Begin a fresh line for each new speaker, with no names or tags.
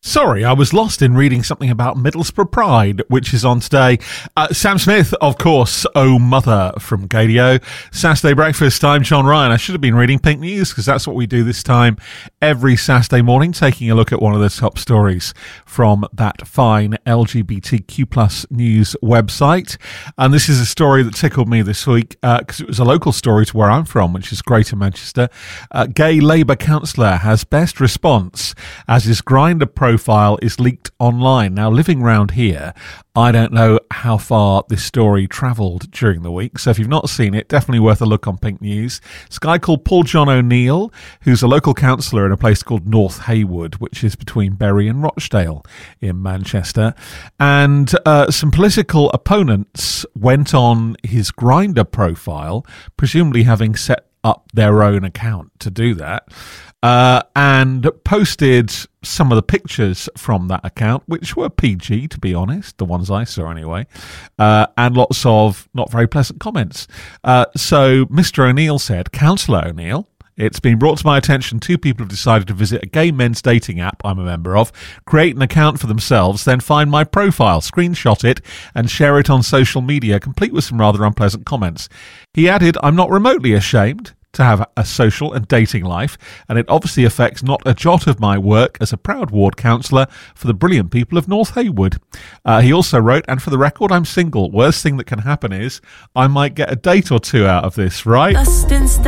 Sorry, I was lost in reading something about Middlesbrough Pride, which is on today. Sam Smith, of course, Oh Mother from Gadio. Saturday Breakfast, I'm John Ryan. I should have been reading Pink News because that's what we do this time every Saturday morning, taking a look at one of the top stories from that fine LGBTQ plus news website. And this is a story that tickled me this week because it was a local story to where I'm from, which is Greater Manchester. Gay Labour councillor has best response as his Grindr profile is leaked online. Now, living round here, I don't know how far this story travelled during the week, so if you've not seen it, definitely worth a look on Pink News. It's a guy called Paul John O'Neill, who's a local councillor in a place called North Haywood, which is between Bury and Rochdale in Manchester, and some political opponents went on his Grindr profile, presumably having set up their own account to do that, and posted some of the pictures from that account, which were PG, to be honest, the ones I saw anyway, and lots of not very pleasant comments. So Mr. O'Neill said, Councillor O'Neill, it's been brought to my attention 2 people have decided to visit a gay men's dating app I'm a member of, create an account for themselves, then find my profile, screenshot it, and share it on social media, complete with some rather unpleasant comments. He added, I'm not remotely ashamed to have a social and dating life, and it obviously affects not a jot of my work as a proud ward councillor for the brilliant people of North Haywood. He also wrote, and for the record, I'm single. Worst thing that can happen is I might get a date or 2 out of this, right?